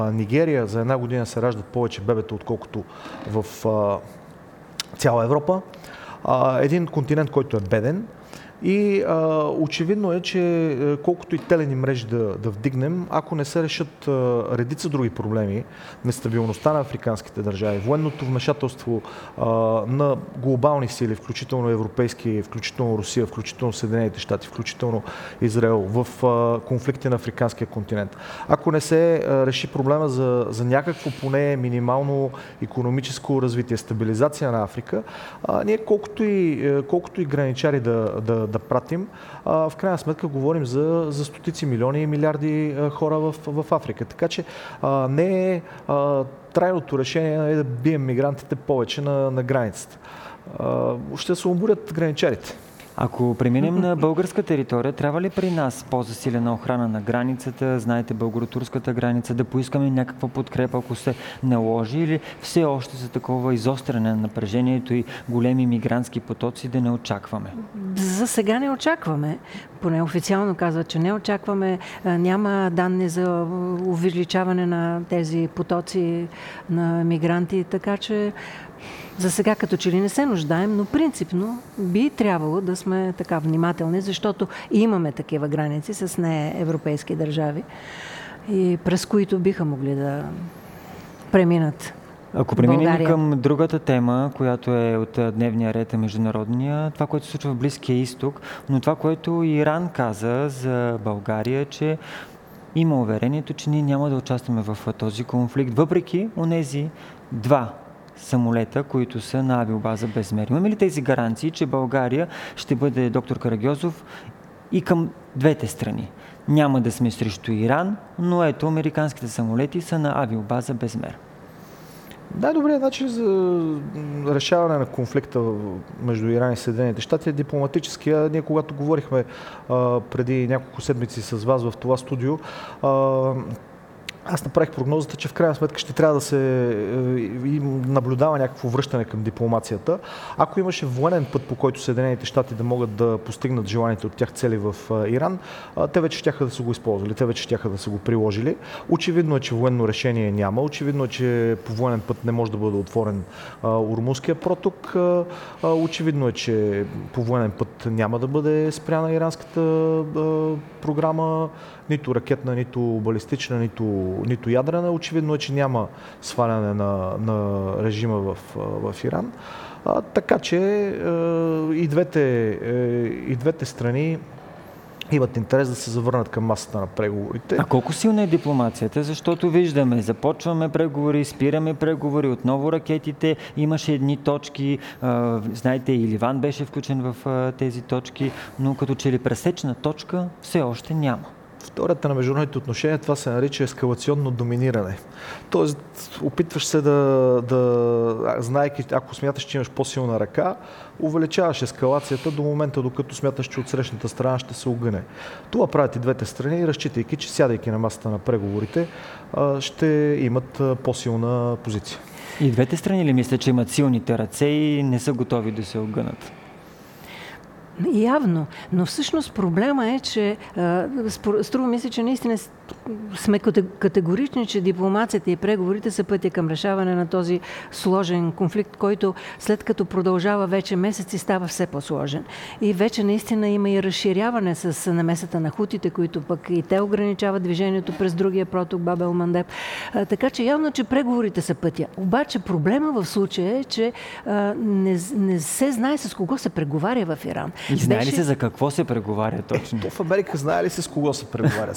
Нигерия за една година се раждат повече бебета, отколкото в цяла Европа. Един континент, който е беден. И очевидно е, че колкото и телени мрежи да вдигнем, ако не се решат редица други проблеми, нестабилността на африканските държави, военното вмешателство на глобални сили, включително европейски, включително Русия, включително Съединените щати, включително Израел, в конфликти на африканския континент. Ако не се реши проблема за някакво поне минимално икономическо развитие, стабилизация на Африка, ние колкото и граничари да пратим, в крайна сметка говорим за стотици милиони и милиарди хора в Африка. Така че не е трайното решение да бием мигрантите повече на границата. Ще се обурят граничарите. Ако преминем на българска територия, трябва ли при нас по-засилена охрана на границата, знаете, българо-турската граница, да поискаме някаква подкрепа, ако се наложи, или все още за такова изостряне на напрежението и големи мигрантски потоци да не очакваме? За сега не очакваме. Поне официално казват, че не очакваме. Няма данни за увеличаване на тези потоци на мигранти, така че за сега като че ли не се нуждаем, но принципно би трябвало да сме така внимателни, защото имаме такива граници с неевропейски държави, и през които биха могли да преминат. Ако преминем към другата тема, която е от дневния ред международния, това, което се случва в Близкия изток, но това, което Иран каза за България, че има уверението, че ние няма да участваме в този конфликт, въпреки онези два самолета, които са на авиобаза Безмер. Имаме ли тези гаранции, че България ще бъде, доктор Карагьозов, и към двете страни? Няма да сме срещу Иран, но ето, американските самолети са на авиобаза Безмер. Най-добрият начин за решаване на конфликта между Иран и Съединените щати е дипломатическия. Ние, когато говорихме преди няколко седмици с вас в това студио, аз направих прогнозата, че в крайна сметка ще трябва да се наблюдава някакво връщане към дипломацията. Ако имаше военен път, по който Съединените щати да могат да постигнат желаните от тях цели в Иран, те вече щяха да са го използвали, те вече щяха да са го приложили. Очевидно е, че военно решение няма. Очевидно е, че по военен път не може да бъде отворен Ормузския проток. Очевидно е, че по военен път няма да бъде спряна иранската програма, нито ракетна, нито балистична, нито ядрена. Очевидно е, че няма сваляне на режима в Иран. Така че и двете страни имат интерес да се завърнат към масата на преговорите. А колко силна е дипломацията? Защото виждаме, започваме преговори, спираме преговори, отново ракетите, имаше едни точки, знаете, и Ливан беше включен в тези точки, но като че ли пресечна точка все още няма. В теорията на международните отношения това се нарича ескалационно доминиране. Тоест, опитваш се знаейки, ако смяташ, че имаш по-силна ръка, увеличаваш ескалацията до момента, докато смяташ, че от срещната страна ще се огъне. Това правят и двете страни, разчитайки, че сядайки на масата на преговорите, ще имат по-силна позиция. И двете страни ли мислят, че имат силните ръце и не са готови да се огънат? Явно, но всъщност проблема е, че струва ми се, че наистина сме категорични, че дипломацията и преговорите са пътя към решаване на този сложен конфликт, който след като продължава вече месеци, става все по-сложен. И вече наистина има и разширяване с намесата на хутите, които пък и те ограничават движението през другия проток Бабел Мандеб. Така че явно, че преговорите са пътя. Обаче проблема в случая е, че не се знае с кого се преговаря в Иран. И знае ли се за какво се преговаря точно? В Америка знае ли се с кого се преговаря?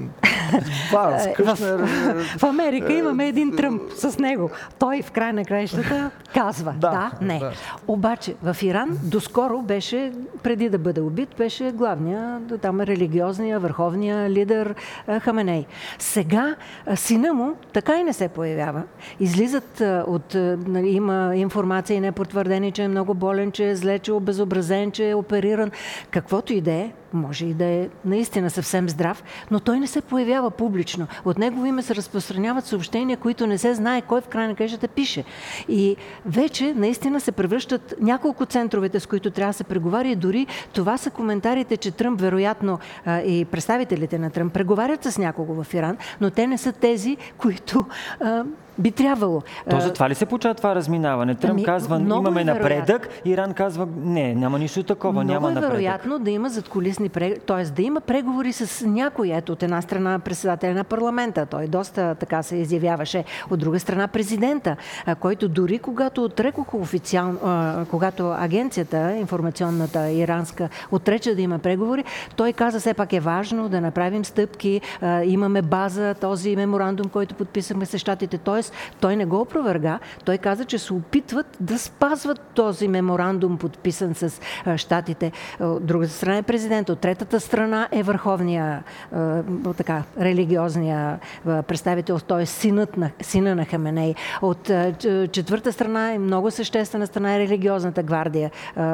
В Америка имаме един Тръмп с него. Той в край на краищата казва не. Обаче в Иран доскоро беше, преди да бъде убит, беше главният, там религиозния, върховния лидер Хаменей. Сега сина му така и не се появява. Излизат има информация и непотвърдени, че е много болен, че е зле, че е обезобразен, че е опериран. Каквото и да е, може и да е наистина съвсем здрав, но той не се появява публично. От негово име се разпространяват съобщения, които не се знае кой в край на краищата пише. И вече наистина се превръщат няколко центровете, с които трябва да се преговаря, и дори това са коментарите, че Тръмп, вероятно, и представителите на Тръмп преговарят с някого в Иран, но те не са тези, които би трябвало. То за това ли се получава това разминаване? Тръмп казва, имаме напредък, Иран казва, не, няма нищо такова, няма напредък. Много е вероятно да има задкулисни преговори, т.е. да има преговори с някой. Ето, от една страна председателя на парламента, той доста така се изявяваше, от друга страна президента, който дори когато отрекоха официално, когато агенцията, информационната иранска, отрече да има преговори, той каза, все пак е важно да направим стъпки, имаме база, този меморандум, който подписахме с щатите. Тоест, той не го опроверга, той каза, че се опитват да спазват този меморандум, подписан с щатите. От друга страна е президент, от третата страна е върховния религиозния представител, т.е. сина на Хаменей. От четвърта страна е много съществена страна е религиозната гвардия,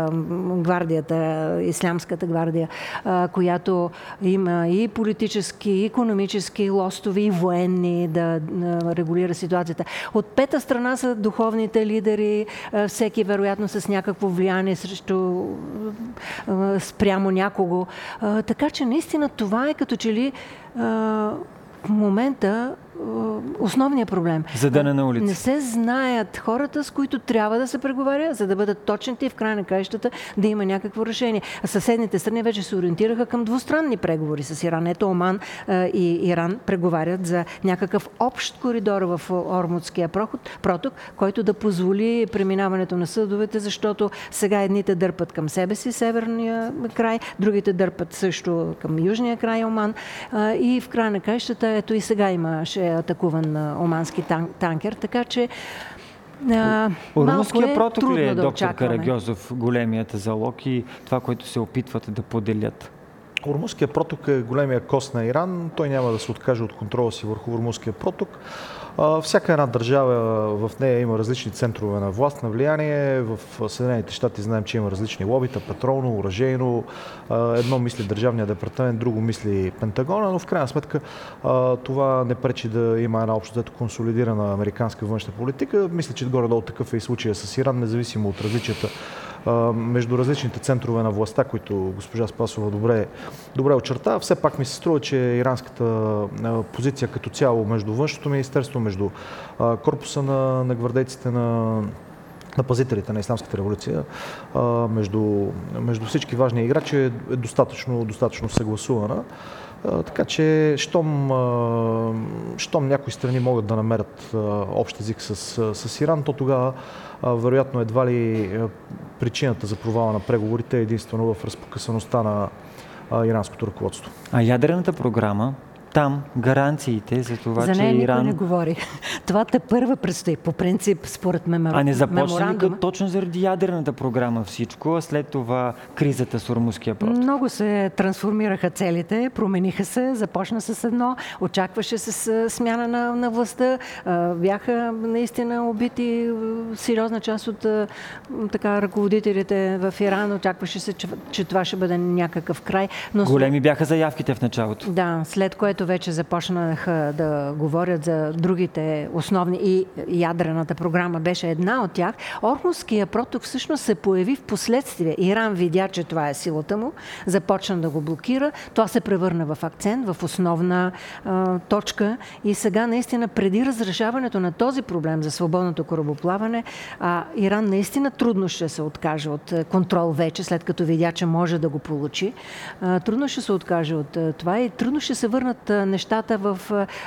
ислямската гвардия, която има и политически, и икономически лостове, и военни да регулира ситуацията. От пета страна са духовните лидери, всеки вероятно с някакво влияние спрямо някого. Така че наистина това е като че ли в момента основният проблем. Задъна на улица. Не се знаят хората, с които трябва да се преговаря, за да бъдат точните и в края на краищата да има някакво решение. А съседните страни вече се ориентираха към двустранни преговори с Иран. Ето Оман и Иран преговарят за някакъв общ коридор в Ормудския проток, който да позволи преминаването на съдовете, защото сега едните дърпат към себе си, северния край, другите дърпат също към южния край Оман. И в края на краищата, ето и сега имаше атакуван омански танкер, така че Ормузския проток ли е, доктор Карагьозов, големият залог и това, което се опитват да поделят? Ормузския проток е големия кост на Иран. Той няма да се откаже от контрола си върху Ормузския проток. Всяка една държава, в нея има различни центрове на власт, на влияние. В Съединените щати знаем, че има различни лобита, петролно, оръжейно. Едно мисли Държавния департамент, друго мисли Пентагона, но в крайна сметка това не пречи да има една общо консолидирана американска външна политика. Мисля, че горе-долу такъв е и случая с Иран, независимо от различията между различните центрове на властта, които госпожа Спасова добре очерта. Все пак ми се струва, че иранската позиция като цяло между външното министерство, между корпуса на гвардейците на пазителите на исламската революция, между всички важни играчи е достатъчно съгласувана. Така че, щом някои страни могат да намерят общ език с Иран, то тогава вероятно едва ли причината за провала на преговорите е единствено в разпокъсаността на иранското ръководство. А ядрената програма, там гаранциите за това, за че нея Иран... никой не говори. Това първа предстои, по принцип, според меморандума. А не започна ли точно заради ядрената програма всичко, а след това кризата с Ормузския проток? Много се трансформираха целите, промениха се, започна с едно, очакваше с смяна на властта, бяха наистина убити сериозна част от ръководителите в Иран, очакваше се, че това ще бъде някакъв край. Но големи бяха заявките в началото. Да, след което вече започнаха да говорят за другите основни и ядрената програма беше една от тях. Ормузския проток всъщност се появи в последствие. Иран видя, че това е силата му, започна да го блокира. Това се превърна в акцент, в основна точка и сега наистина преди разрешаването на този проблем за свободното корабоплаване, Иран наистина трудно ще се откаже от контрол вече, след като видя, че може да го получи. Трудно ще се откаже от това и трудно ще се върнат нещата в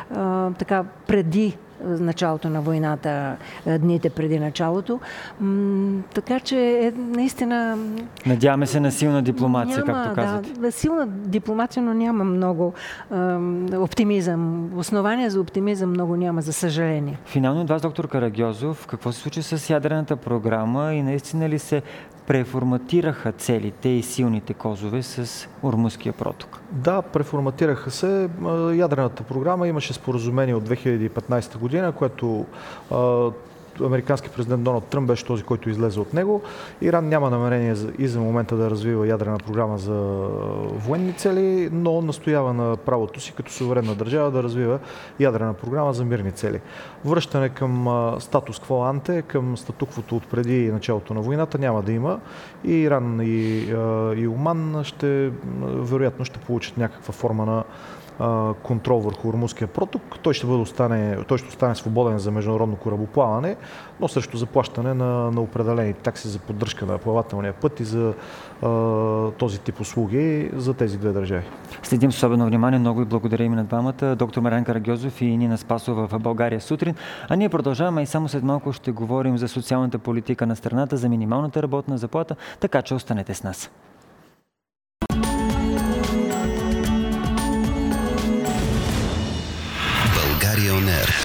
преди началото на войната, дните преди началото. Така че наистина... Надяваме се на силна дипломация, както казвате. Да, силна дипломация, но няма много оптимизъм. Основания за оптимизъм много няма, за съжаление. Финално от вас, доктор Карагьозов, какво се случи с ядрената програма и наистина ли се преформатираха целите и силните козове с Ормузския проток? Да, преформатираха се. Ядрената програма имаше споразумение от 2015 година, което американски президент Доналд Тръмп беше този, който излезе от него. Иран няма намерение и за момента да развива ядрена програма за военни цели, но настоява на правото си като суверенна държава да развива ядрена програма за мирни цели. Връщане към статус кво анте, към статуквото от преди началото на войната няма да има и Иран и Оман вероятно ще получат някаква форма на контрол върху Ормузския проток. Той ще остане свободен за международно корабоплаване, но срещу заплащане на определени такси за поддръжка на плавателния път и за този тип услуги за тези две държави. Следим с особено внимание. Много ви благодарим на двамата. Доктор Мариан Карагьозов и Нина Спасова в България сутрин. А ние продължаваме и само след малко ще говорим за социалната политика на страната, за минималната работна заплата, така че останете с нас. България On Air.